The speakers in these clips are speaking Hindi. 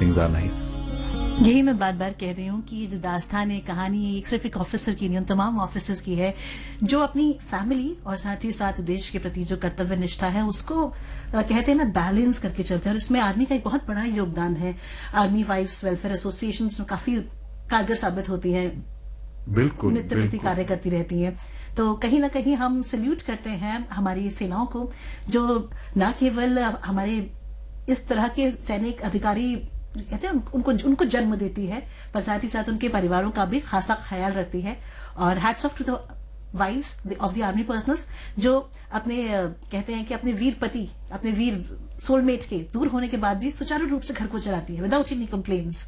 Things are nice. यही मैं बार बार कह रही हूँ कि ये जो दास्तान है, कहानी है, एक सिर्फ एक ऑफिसर की नहीं, उन तमाम ऑफिसर्स की है जो अपनी फैमिली और साथ ही साथ देश के प्रति जो कर्तव्य निष्ठा है उसको कहते हैं ना बैलेंस करके चलते हैं। और इसमें आर्मी का एक बहुत बड़ा योगदान है। आर्मी वाइफ्स वेलफेयर एसोसिएशन काफी कारगर साबित होती है, बिल्कुल नित्य प्रति कार्य करती रहती हैं। तो कहीं ना कहीं हम सल्यूट करते हैं हमारी सेनाओं को, जो न केवल हमारे इस तरह के सैनिक अधिकारी कहते हैं उनको जन्म देती है, पर साथ ही साथ उनके परिवारों का भी खासा ख्याल रखती है। और hats off to the wives of the army personnels जो अपने कहते हैं कि अपने वीर पति, अपने वीर सोलमेट के दूर होने के बाद भी सुचारू रूप से घर को चलाती है विदाउट एनी कंप्लेंट्स।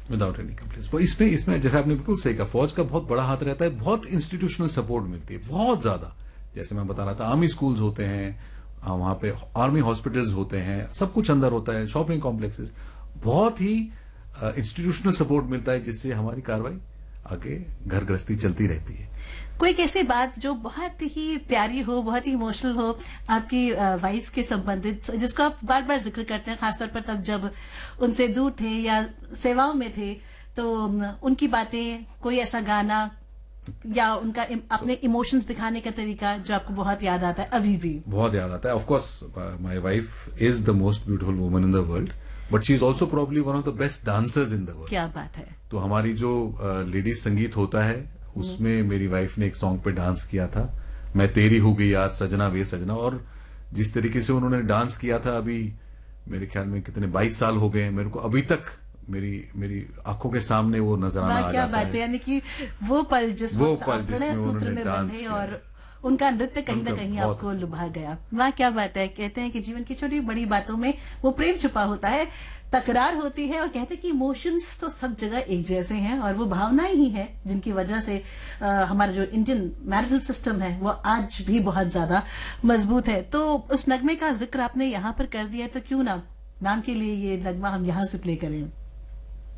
इसमें जैसे आपने बिल्कुल सही कहा, फौज का बहुत बड़ा हाथ रहता है, बहुत इंस्टीट्यूशनल सपोर्ट मिलती है, बहुत ज्यादा। जैसे मैं बता रहा था, आर्मी स्कूल्स होते हैं, वहां पे आर्मी हॉस्पिटल्स होते हैं, सब कुछ अंदर होता है, शॉपिंग कॉम्प्लेक्सेस, बहुत ही इंस्टीट्यूशनल सपोर्ट मिलता है, जिससे हमारी कार्रवाई आगे घर गृहस्थी चलती रहती है। कोई कैसी बात जो बहुत ही प्यारी हो, बहुत ही इमोशनल हो आपकी वाइफ के संबंधित, जिसको आप बार बार जिक्र करते हैं, खासतौर पर तब जब उनसे दूर थे या सेवाओं में थे, तो उनकी बातें, कोई ऐसा गाना या उनका अपने इमोशंस दिखाने का तरीका जो आपको बहुत याद आता है? अभी भी बहुत याद आता है। Of course my wife is the most beautiful woman in the world, but she is also probably one of the best dancers in the world. क्या बात है। तो हमारी जो लेडीज संगीत होता है उसमें मेरी वाइफ ने एक सॉन्ग पे डांस किया था, मैं तेरी हो गई यार सजना वे सजना। और जिस तरीके से उन्होंने डांस किया था, अभी मेरे ख्याल में कितने 22 साल हो गए हैं, मेरे को अभी तक मेरी आंखों के सामने वो नजराना आ जाता है। क्या बात है, यानी कि वो पल जिसमें उन्होंने डांस और उनका नृत्य कहीं ना कहीं आपको लुभा गया। वाह क्या बात है। कहते हैं कि जीवन की छोटी बड़ी बातों में वो प्रेम छुपा होता है, तकरार होती है, और कहते हैं कि इमोशंस तो सब जगह एक जैसे हैं, और वो भावनाएं ही हैं जिनकी वजह से हमारा जो इंडियन मैरिटल सिस्टम है वो आज भी बहुत ज्यादा मजबूत है। तो उस नगमे का जिक्र आपने यहाँ पर कर दिया, तो क्यों ना नाम के लिए ये नगमा हम यहाँ से प्ले करें।